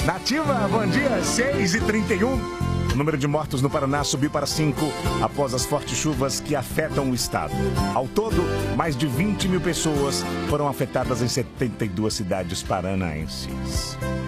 Nativa, bom dia, 6h31. O número de mortos no Paraná subiu para 5 após as fortes chuvas que afetam o estado. Ao todo, mais de 20 mil pessoas foram afetadas em 72 cidades paranaenses.